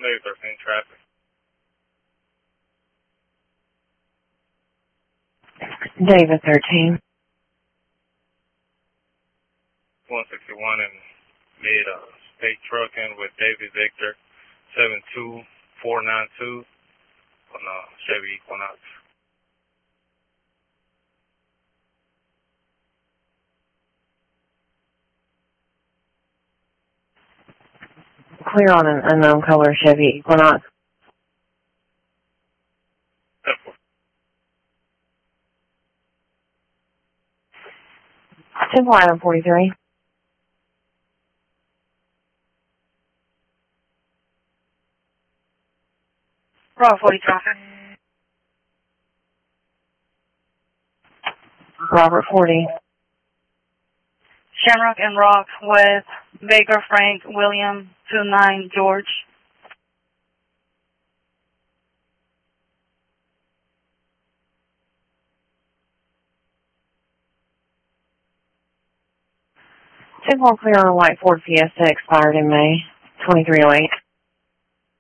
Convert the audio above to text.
Maybe 13 traffic. David 13. 161 in mid state trucking with David Victor 72492 on Chevy Equinox. Clear on an unknown color Chevy Equinox. 10-43. Bravo 40 traffic. Robert 40. Shamrock and Rock with Baker Frank William 29 George. Clear on a white Ford Fiesta expired in May 2308.